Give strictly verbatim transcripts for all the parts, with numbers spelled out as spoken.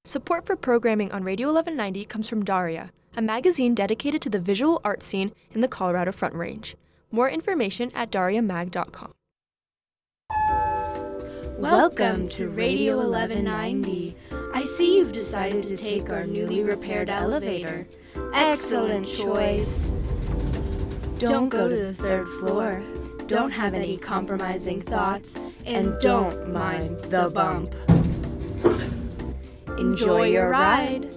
Support for programming on Radio eleven ninety comes from Daria, a magazine dedicated to the visual art scene in the Colorado Front Range. More information at daria mag dot com. Welcome to Radio eleven ninety. I see you've decided to take our newly repaired elevator. Excellent choice. Don't go to the third floor. Don't have any compromising thoughts. And don't mind the bump. Enjoy your ride.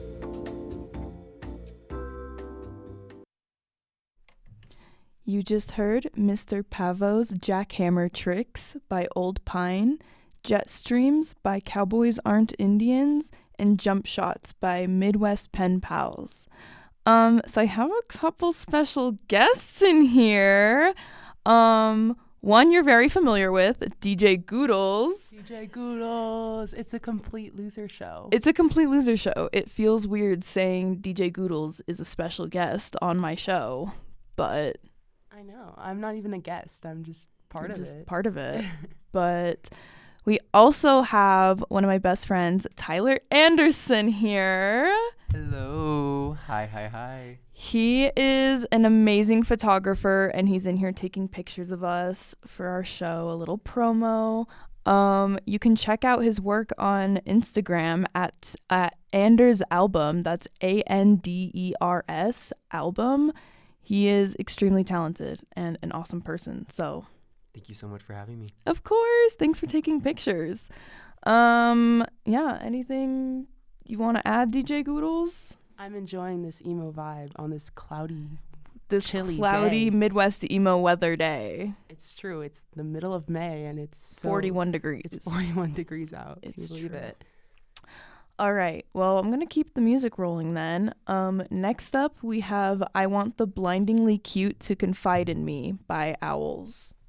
You just heard Mister Pavo's Jackhammer Tricks by Old Pine, Jet Streams by Cowboys Aren't Indians, and Jump Shots by Midwest Pen Pals. Um, so I have a couple special guests in here. Um, one you're very familiar with, D J Goodles. D J Goodles. It's a complete loser show. It's a complete loser show. It feels weird saying D J Goodles is a special guest on my show, but I know. I'm not even a guest. I'm just part I'm of just it. part of it. But we also have one of my best friends, Tyler Anderson, here. Hello. Hi, hi, hi. He is an amazing photographer, and he's in here taking pictures of us for our show, a little promo. Um, you can check out his work on Instagram at, at Anders Album. That's A N D E R S album. He is extremely talented and an awesome person. So, thank you so much for having me. of course, thanks for taking pictures. Um, yeah, anything you want to add, D J Goodles? I'm enjoying this emo vibe on this cloudy, This chilly cloudy day. Midwest emo weather day. It's true. It's the middle of May and it's so, forty-one degrees. It's forty-one degrees out. Can It's you believe true. it? All right. Well, I'm going to keep the music rolling then. Um, next up, we have I Want the Blindingly Cute to Confide in Me by Owls.